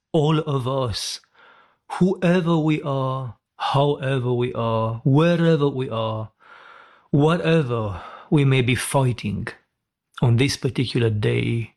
all of us, whoever we are, however we are, wherever we are, whatever we may be fighting on this particular day,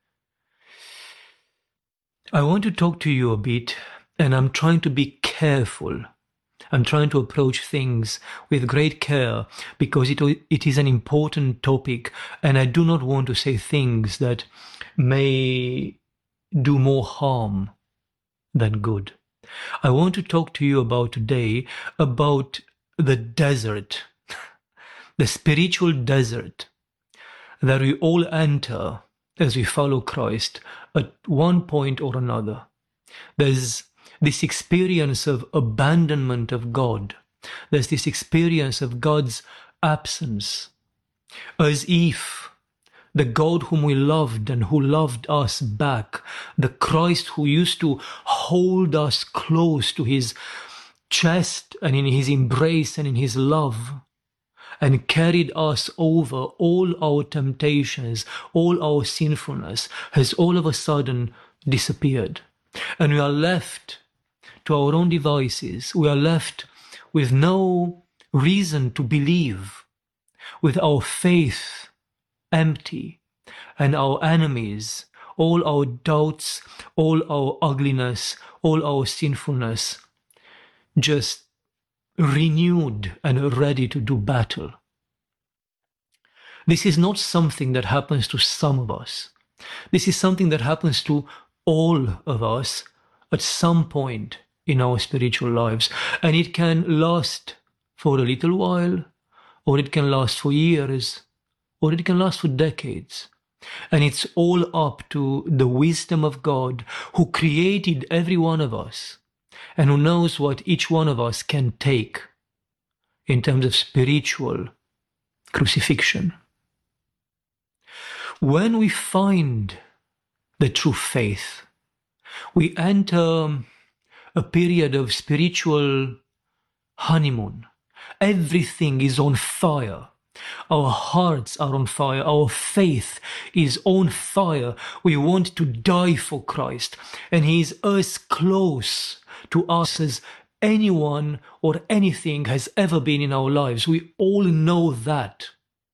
I want to talk to you a bit, and I'm trying to be careful. I'm trying to approach things with great care because it is an important topic, and I do not want to say things that may do more harm than good. I want to talk to you about today about the desert, the spiritual desert that we all enter as we follow Christ at one point or another. There's this experience of abandonment of God. There's this experience of God's absence, as if the God whom we loved and who loved us back, the Christ who used to hold us close to his chest and in his embrace and in his love, and carried us over all our temptations, all our sinfulness, has all of a sudden disappeared. And we are left to our own devices. We are left with no reason to believe, with our faith empty, and our enemies, all our doubts, all our ugliness, all our sinfulness, just renewed and ready to do battle. This is not something that happens to some of us. This is something that happens to all of us at some point in our spiritual lives. And it can last for a little while, or it can last for years, or it can last for decades. And it's all up to the wisdom of God, who created every one of us and who knows what each one of us can take in terms of spiritual crucifixion. When we find the true faith, we enter a period of spiritual honeymoon. Everything is on fire. Our hearts are on fire. Our faith is on fire. We want to die for Christ. And he is as close to us as anyone or anything has ever been in our lives. We all know that.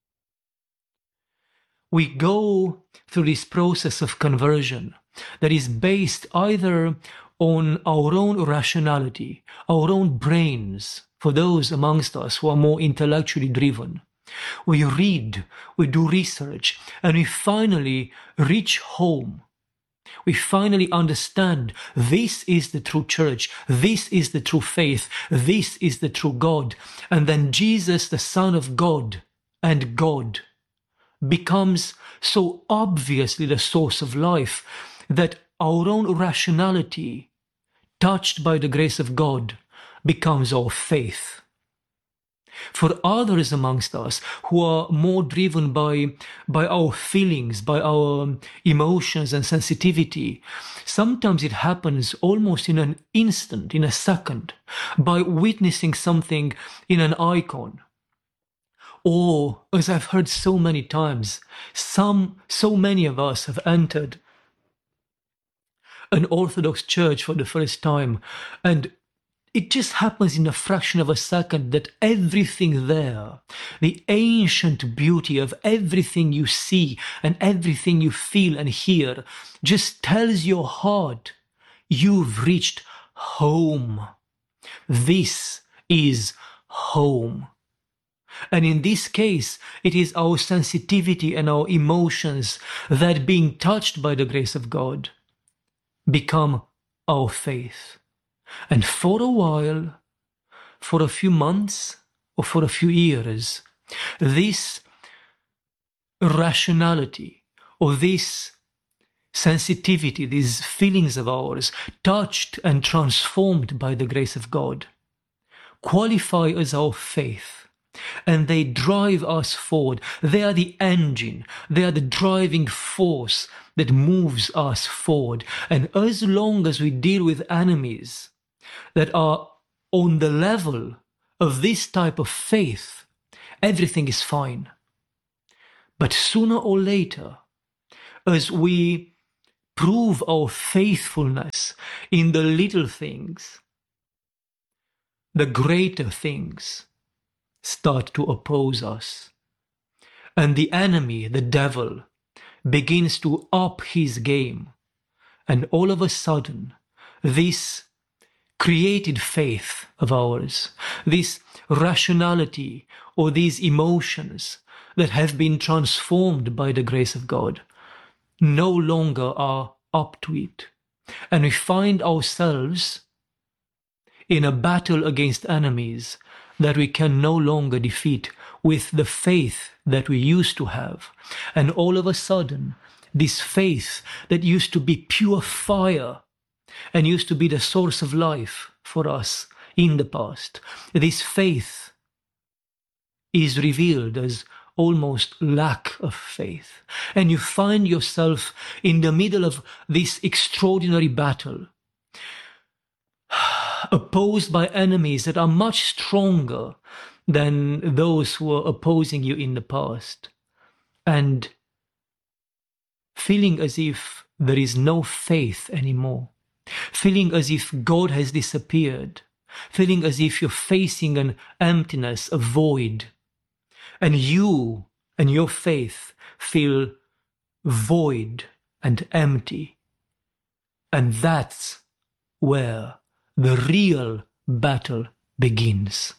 We go through this process of conversion that is based either on our own rationality, our own brains, for those amongst us who are more intellectually driven. We read, we do research, and we finally reach home. We finally understand this is the true church, this is the true faith, this is the true God. And then Jesus, the Son of God and God, becomes so obviously the source of life that our own rationality, touched by the grace of God, becomes our faith. For others amongst us who are more driven by our feelings, by our emotions and sensitivity, sometimes it happens almost in an instant, in a second, by witnessing something in an icon. Or, as I've heard so many times, so many of us have entered an Orthodox church for the first time, and it just happens in a fraction of a second that everything there, the ancient beauty of everything you see and everything you feel and hear, just tells your heart, you've reached home. This is home. And in this case, it is our sensitivity and our emotions that, being touched by the grace of God, become our faith. And for a while, for a few months or for a few years, this rationality or this sensitivity, these feelings of ours, touched and transformed by the grace of God, qualify as our faith. And they drive us forward. They are the engine. They are the driving force that moves us forward. And as long as we deal with enemies that are on the level of this type of faith, everything is fine. But sooner or later, as we prove our faithfulness in the little things, the greater things start to oppose us. And the enemy, the devil, begins to up his game. And all of a sudden, this created faith of ours, this rationality or these emotions that have been transformed by the grace of God, no longer are up to it. And we find ourselves in a battle against enemies that we can no longer defeat with the faith that we used to have. And all of a sudden, this faith that used to be pure fire and used to be the source of life for us in the past, this faith is revealed as almost lack of faith. And you find yourself in the middle of this extraordinary battle, opposed by enemies that are much stronger than those who were opposing you in the past, and feeling as if there is no faith anymore, feeling as if God has disappeared, feeling as if you're facing an emptiness, a void, and you and your faith feel void and empty. And that's where the real battle begins.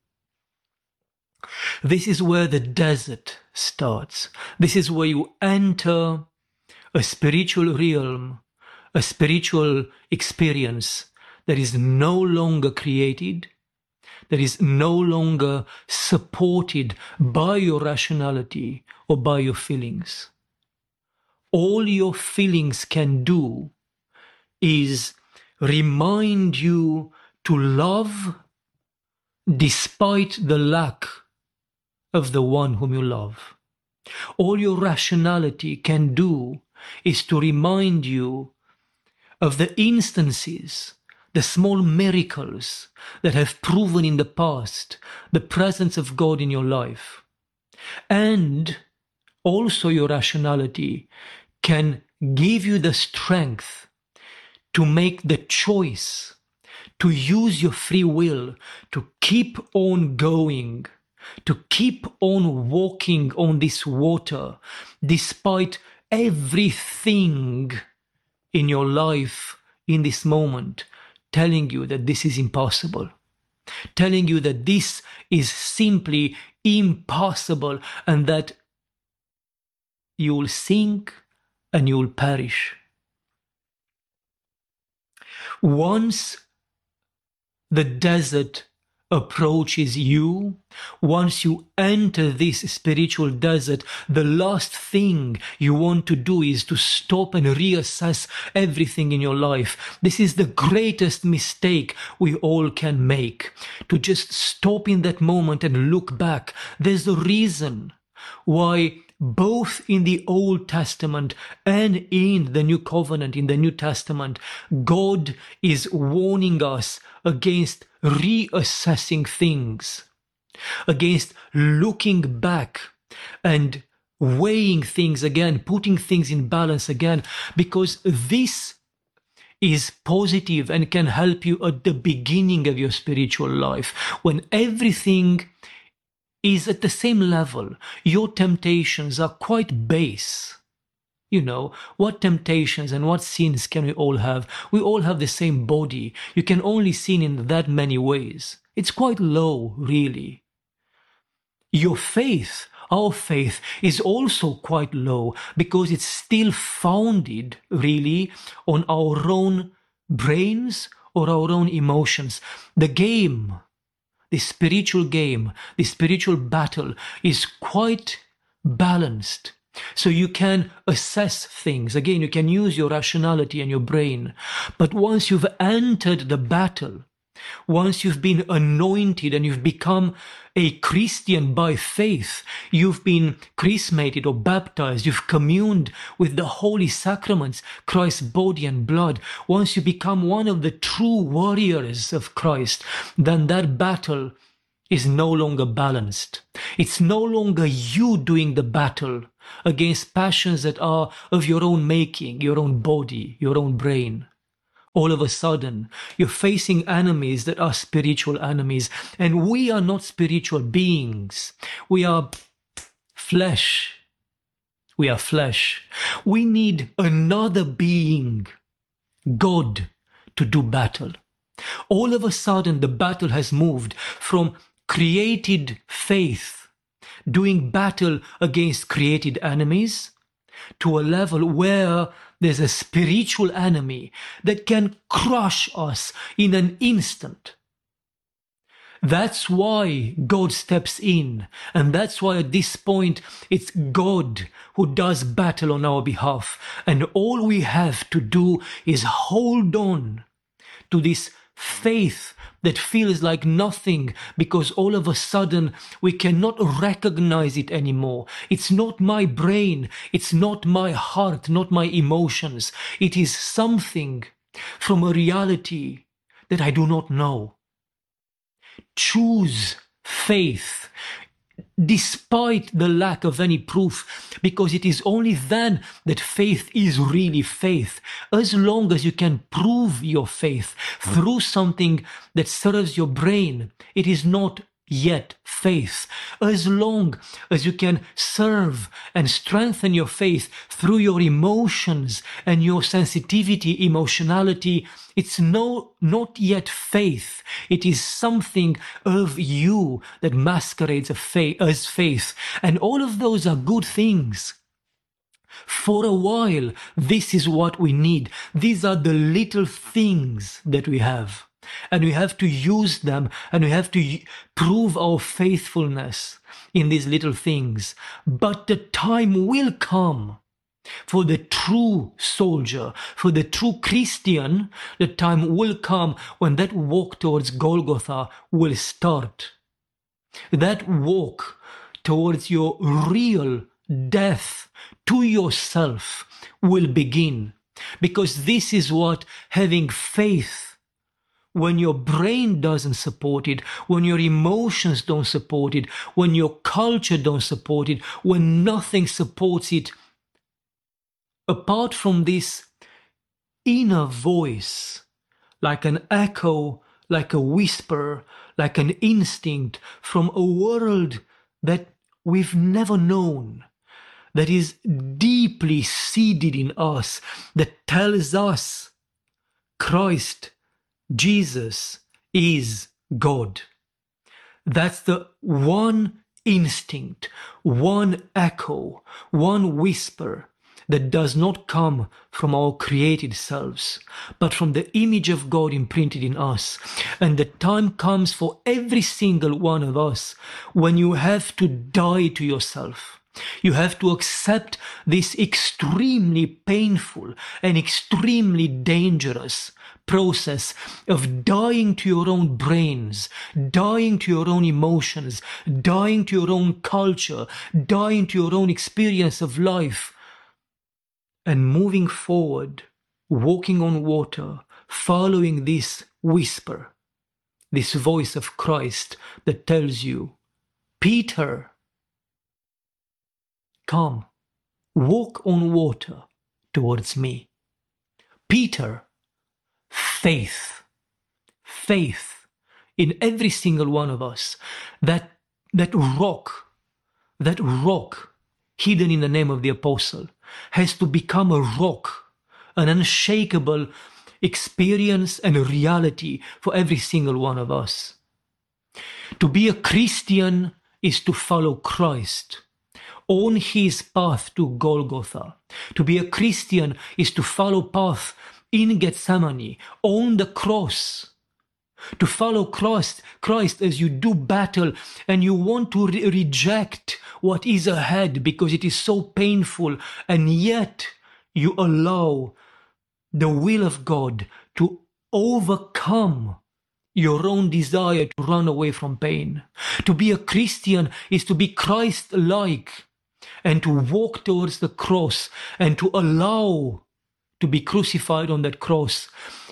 This is where the desert starts. This is where you enter a spiritual realm, a spiritual experience that is no longer created, that is no longer supported by your rationality or by your feelings. All your feelings can do is remind you to love despite the lack of the one whom you love. All your rationality can do is to remind you of the instances, the small miracles that have proven in the past the presence of God in your life. And also your rationality can give you the strength to make the choice, to use your free will, to keep on going, to keep on walking on this water, despite everything in your life in this moment telling you that this is impossible, telling you that this is simply impossible and that you will sink and you will perish. Once the desert approaches you, once you enter this spiritual desert, the last thing you want to do is to stop and reassess everything in your life. This is the greatest mistake we all can make, to just stop in that moment and look back. There's a reason why both in the Old Testament and in the New Covenant, in the New Testament, God is warning us against reassessing things, against looking back and weighing things again, putting things in balance again, because this is positive and can help you at the beginning of your spiritual life, when everything is at the same level. Your temptations are quite base. You know, what temptations and what sins can we all have? We all have the same body. You can only sin in that many ways. It's quite low, really. Your faith, our faith, is also quite low because it's still founded, really, on our own brains or our own emotions. The game, the spiritual game, the spiritual battle is quite balanced. So you can assess things. Again, you can use your rationality and your brain. But once you've entered the battle, once you've been anointed and you've become a Christian by faith, you've been chrismated or baptized, you've communed with the holy sacraments, Christ's body and blood. Once you become one of the true warriors of Christ, then that battle is no longer balanced. It's no longer you doing the battle, against passions that are of your own making, your own body, your own brain. All of a sudden, you're facing enemies that are spiritual enemies, and we are not spiritual beings. We are flesh. We are flesh. We need another being, God, to do battle. All of a sudden, the battle has moved from created faith, doing battle against created enemies, to a level where there's a spiritual enemy that can crush us in an instant. That's why God steps in, and that's why at this point it's God who does battle on our behalf, and all we have to do is hold on to this faith that feels like nothing, because all of a sudden we cannot recognize it anymore. It's not my brain, it's not my heart, not my emotions. It is something from a reality that I do not know. Choose faith despite the lack of any proof, because it is only then that faith is really faith. As long as you can prove your faith through something that serves your brain, it is not yet faith. As long as you can serve and strengthen your faith through your emotions and your sensitivity, emotionality, it's not yet faith. It is something of you that masquerades as faith. And all of those are good things. For a while, this is what we need. These are the little things that we have. And we have to use them, and we have to prove our faithfulness in these little things. But the time will come for the true soldier, for the true Christian. The time will come when that walk towards Golgotha will start. That walk towards your real death to yourself will begin. Because this is what having faith, when your brain doesn't support it, when your emotions don't support it, when your culture don't support it, when nothing supports it, apart from this inner voice, like an echo, like a whisper, like an instinct from a world that we've never known, that is deeply seated in us, that tells us Christ, Jesus is God. That's the one instinct, one echo, one whisper that does not come from our created selves, but from the image of God imprinted in us. And the time comes for every single one of us when you have to die to yourself. You have to accept this extremely painful and extremely dangerous process of dying to your own brains, dying to your own emotions, dying to your own culture, dying to your own experience of life, and moving forward, walking on water, following this whisper, this voice of Christ that tells you, Peter, come, walk on water towards me. Peter, faith in every single one of us. That rock hidden in the name of the apostle has to become a rock, an unshakable experience and a reality for every single one of us. To be a Christian is to follow Christ on his path to Golgotha. To be a Christian is to follow path in Gethsemane, on the cross. To follow Christ as you do battle and you want to reject what is ahead because it is so painful, and yet you allow the will of God to overcome your own desire to run away from pain. To be a Christian is to be Christ-like and to walk towards the cross and to allow to be crucified on that cross,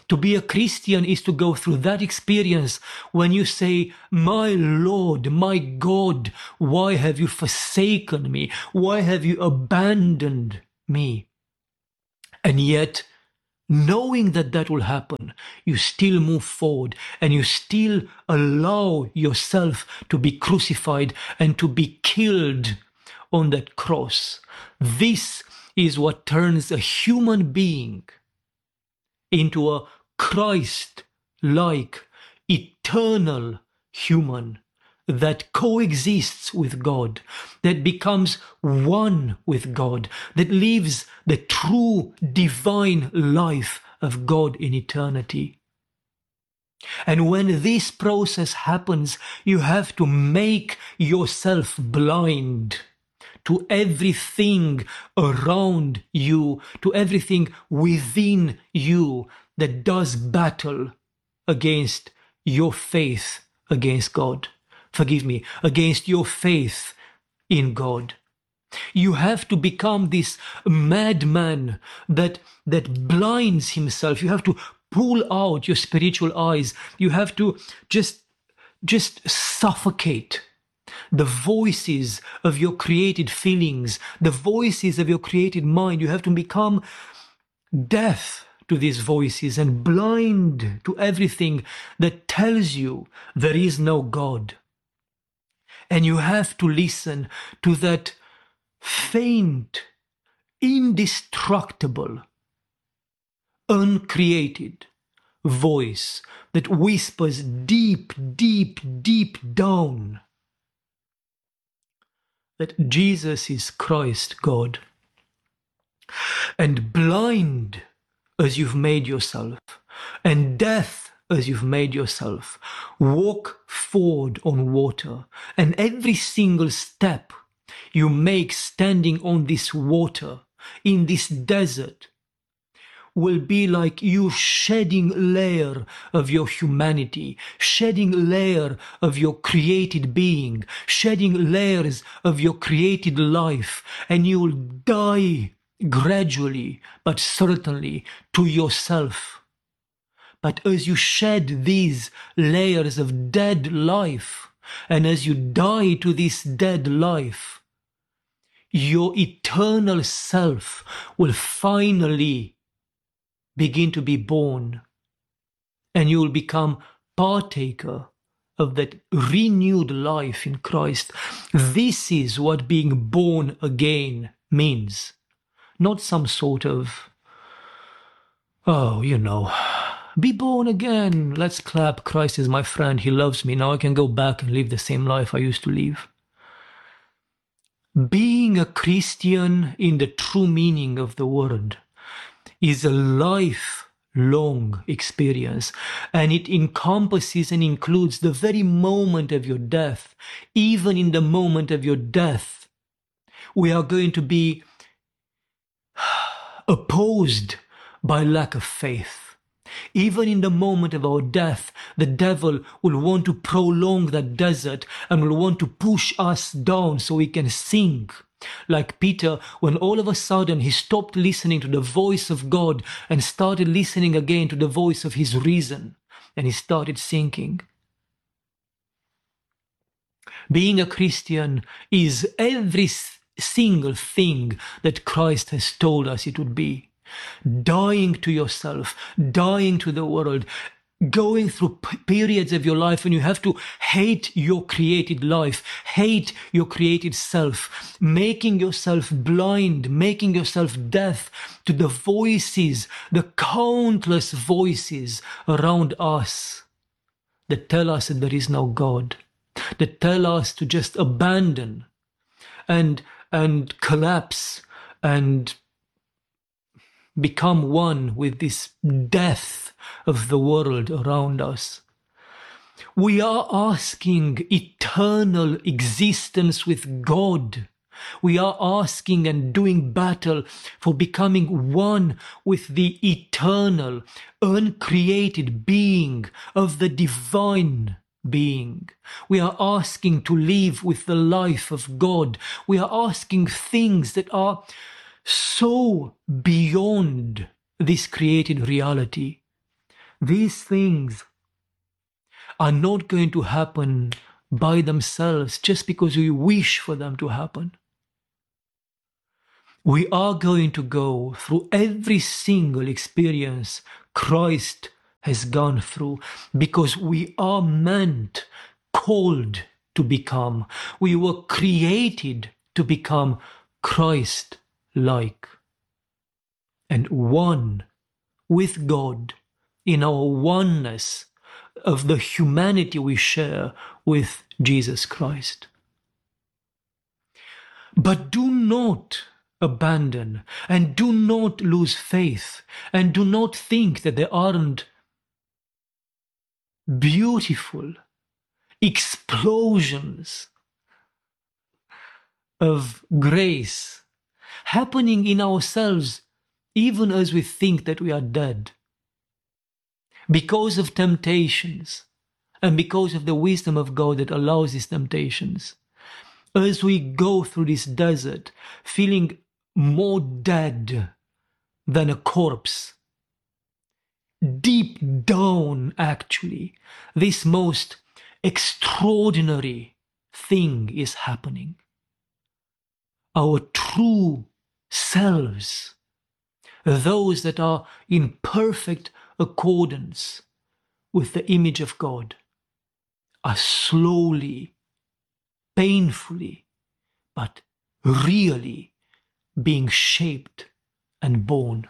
To be a Christian is to go through that experience when you say, my Lord, my God, why have you forsaken me? Why have you abandoned me? And yet, knowing that that will happen, you still move forward and you still allow yourself to be crucified and to be killed on that cross. This is what turns a human being into a Christ-like, eternal human that coexists with God, that becomes one with God, that lives the true divine life of God in eternity. And when this process happens, you have to make yourself blind to everything around you, to everything within you that does battle against your faith against God. Forgive me, against your faith in God. You have to become this madman that blinds himself. You have to pull out your spiritual eyes. You have to just suffocate the voices of your created feelings, the voices of your created mind. You have to become deaf to these voices and blind to everything that tells you there is no God. And you have to listen to that faint, indestructible, uncreated voice that whispers deep, deep, deep down that Jesus is Christ, God. And blind as you've made yourself, and deaf as you've made yourself, walk forward on water. And every single step you make standing on this water, in this desert, will be like you shedding layer of your humanity, shedding layer of your created being, shedding layers of your created life, and you will die gradually but certainly to yourself. But as you shed these layers of dead life, and as you die to this dead life, your eternal self will finally begin to be born, and you will become partaker of that renewed life in Christ. This is what being born again means. Not some sort of, be born again, let's clap, Christ is my friend, he loves me, now I can go back and live the same life I used to live. Being a Christian in the true meaning of the word is a lifelong experience, and it encompasses and includes the very moment of your death. Even in the moment of your death, we are going to be opposed by lack of faith. Even in the moment of our death, the devil will want to prolong that desert and will want to push us down so we can sink. Like Peter, when all of a sudden he stopped listening to the voice of God and started listening again to the voice of his reason, and he started sinking. Being a Christian is every single thing that Christ has told us it would be. Dying to yourself, dying to the world, going through periods of your life when you have to hate your created life, hate your created self, making yourself blind, making yourself deaf to the voices, the countless voices around us that tell us that there is no God, that tell us to just abandon and collapse and become one with this death of the world around us. We are asking eternal existence with God. We are asking and doing battle for becoming one with the eternal, uncreated being of the divine being. We are asking to live with the life of God. We are asking things that are so beyond this created reality These things are not going to happen by themselves just because we wish for them to happen. We are going to go through every single experience Christ has gone through because we are meant, called to become. We were created to become Christ-like and one with God in our oneness of the humanity we share with Jesus Christ. But do not abandon and do not lose faith and do not think that there aren't beautiful explosions of grace happening in ourselves even as we think that we are dead. Because of temptations and because of the wisdom of God that allows these temptations, as we go through this desert feeling more dead than a corpse, deep down actually, this most extraordinary thing is happening. Our true selves, those that are in perfect accordance with the image of God, are slowly, painfully, but really being shaped and born.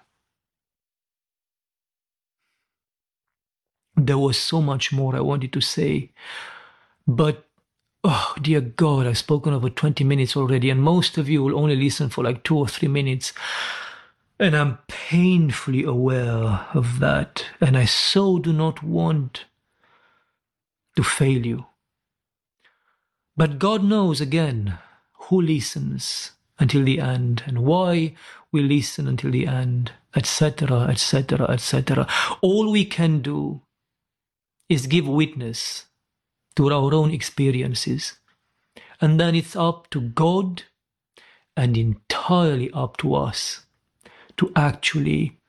There was so much more I wanted to say, but oh dear God, I've spoken over 20 minutes already, and most of you will only listen for like 2 or 3 minutes. And I'm painfully aware of that, and I so do not want to fail you. But God knows, again, who listens until the end and why we listen until the end, etc., etc., etc. All we can do is give witness to our own experiences. And then it's up to God and entirely up to us to actually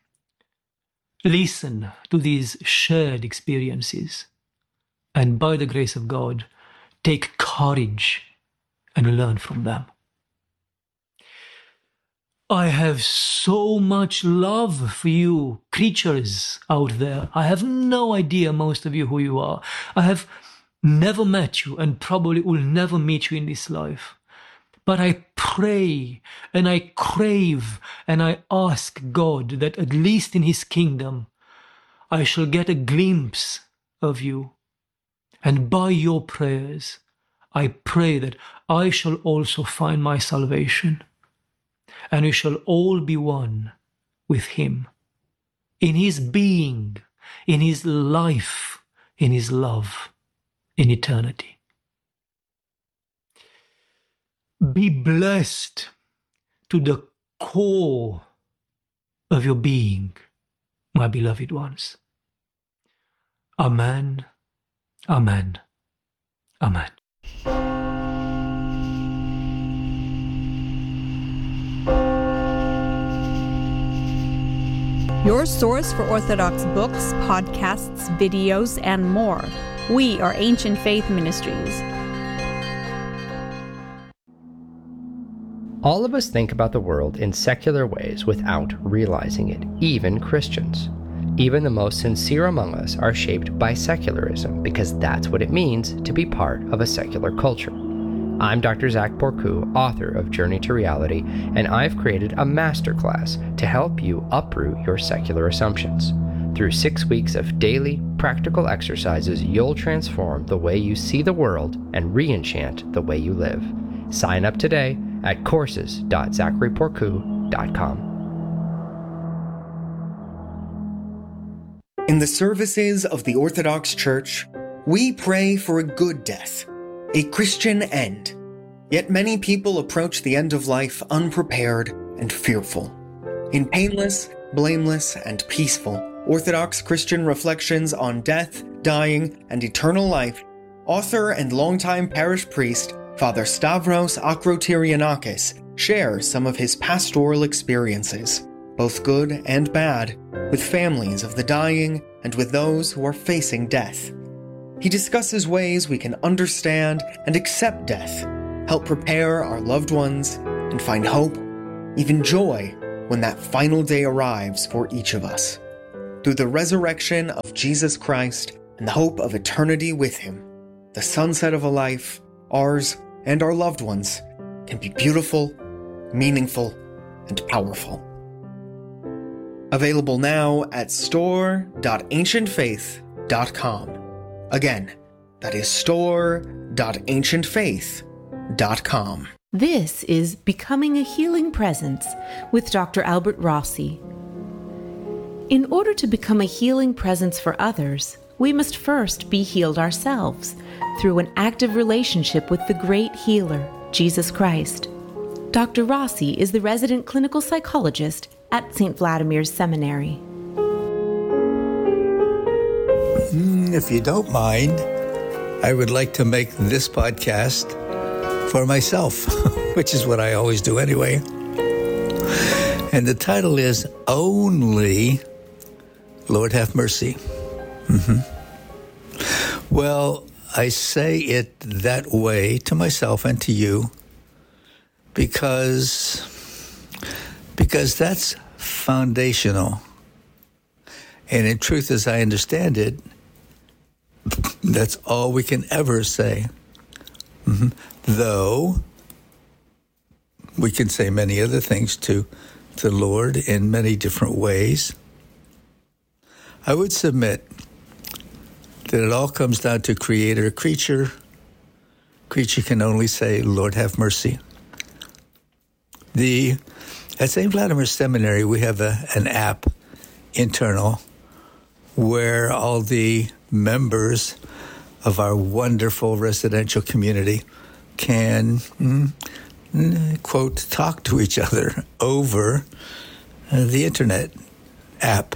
listen to these shared experiences and, by the grace of God, take courage and learn from them. I have so much love for you creatures out there. I have no idea, most of you, who you are. I have never met you and probably will never meet you in this life. But I pray and I crave and I ask God that at least in His kingdom I shall get a glimpse of you. And by your prayers, I pray that I shall also find my salvation. And we shall all be one with Him in His being, in His life, in His love, in eternity. Be blessed to the core of your being, my beloved ones. Amen, amen, amen. Your source for Orthodox books, podcasts, videos, and more. We are Ancient Faith Ministries. All of us think about the world in secular ways without realizing it, even Christians. Even the most sincere among us are shaped by secularism because that's what it means to be part of a secular culture. I'm Dr. Zach Porcu, author of Journey to Reality, and I've created a masterclass to help you uproot your secular assumptions. Through 6 weeks of daily, practical exercises, you'll transform the way you see the world and re-enchant the way you live. Sign up today at courses.zacharyporcu.com. In the services of the Orthodox Church, we pray for a good death, a Christian end. Yet many people approach the end of life unprepared and fearful. In painless, blameless, and peaceful Orthodox Christian reflections on death, dying, and eternal life, author and longtime parish priest Father Stavros Akrotirianakis shares some of his pastoral experiences. both good and bad, with families of the dying and with those who are facing death. He discusses ways we can understand and accept death, help prepare our loved ones, and find hope, even joy, when that final day arrives for each of us. Through the resurrection of Jesus Christ and the hope of eternity with Him, the sunset of a life, ours and our loved ones, can be beautiful, meaningful, and powerful. Available now at store.ancientfaith.com. Again, that is store.ancientfaith.com. This is Becoming a Healing Presence with Dr. Albert Rossi. In order to become a healing presence for others, we must first be healed ourselves through an active relationship with the great healer, Jesus Christ. Dr. Rossi is the resident clinical psychologist at St. Vladimir's Seminary. If you don't mind, I would like to make this podcast for myself, which is what I always do anyway. And the title is Only Lord Have Mercy. Well, I say it that way to myself and to you because that's foundational. And in truth, as I understand it, that's all we can ever say. Though we can say many other things to the Lord in many different ways, I would submit that it all comes down to creator, creature. Creature can only say, Lord, have mercy. At St. Vladimir Seminary, we have an app, internal, where all the members of our wonderful residential community can, quote, talk to each other over the internet app.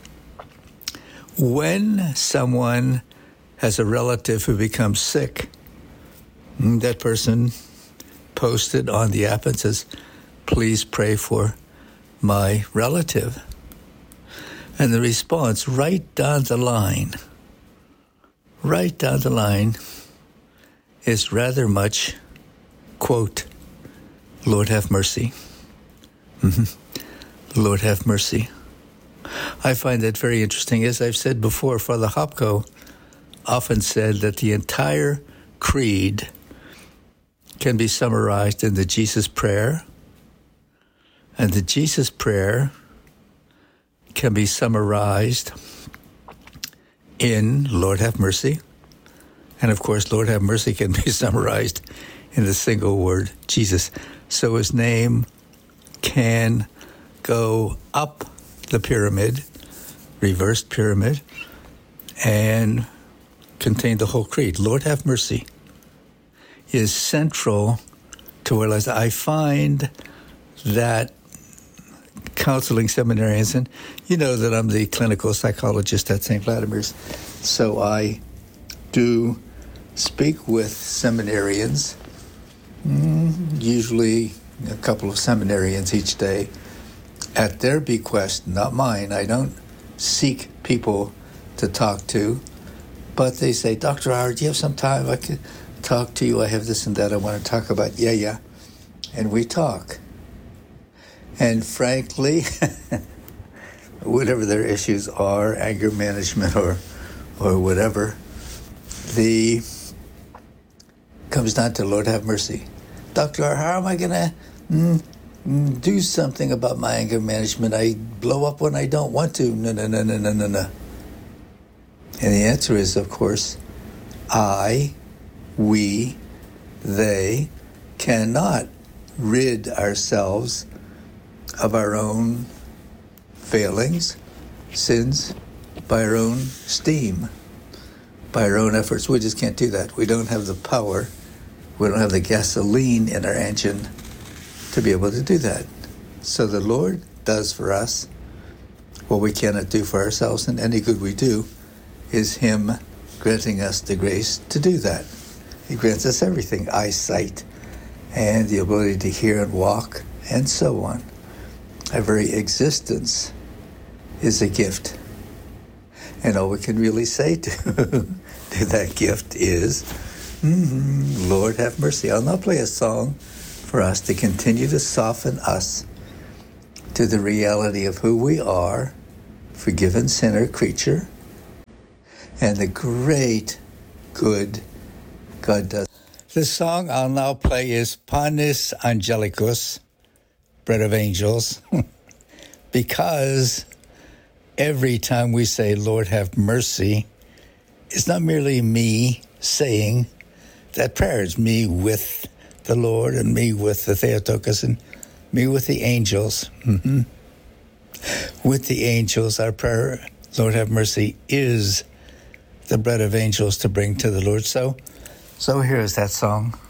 When someone has a relative who becomes sick, that person posted on the app and says, please pray for my relative. And the response right down the line is rather much, quote, Lord have mercy. Lord have mercy. I find that very interesting. As I've said before, Father Hopko often said that the entire creed can be summarized in the Jesus Prayer, and the Jesus Prayer can be summarized in Lord have mercy. And of course, Lord have mercy can be summarized in the single word, Jesus. So his name can go up the pyramid, reversed pyramid, and contain the whole creed. Lord have mercy is central to what I find that counseling seminarians, and you know that I'm the clinical psychologist at St. Vladimir's, so I do speak with seminarians, usually a couple of seminarians each day, at their bequest, not mine. I don't seek people to talk to, but they say, Dr. Howard, do you have some time? I could talk to you. I have this and that I want to talk about. Yeah. And we talk. And frankly, whatever their issues are, anger management or whatever, comes down to Lord have mercy. Doctor, how am I going to do something about my anger management? I blow up when I don't want to. No. And the answer is, of course, we, they cannot rid ourselves of our own failings, sins, by our own steam, by our own efforts. We just can't do that. We don't have the power. We don't have the gasoline in our engine to be able to do that. So the Lord does for us what we cannot do for ourselves, and any good we do is Him granting us the grace to do that. He grants us everything, eyesight, and the ability to hear and walk, and so on. Our very existence is a gift. And all we can really say to that gift is, Lord have mercy. I'll now play a song for us to continue to soften us to the reality of who we are, forgiven sinner creature, and the great good God does. The song I'll now play is Panis Angelicus, Bread of Angels, because every time we say, Lord have mercy, it's not merely me saying that prayer. It's me with the Lord and me with the Theotokos and me with the angels. With the angels, our prayer, Lord have mercy, is the bread of angels to bring to the Lord. So here's that song.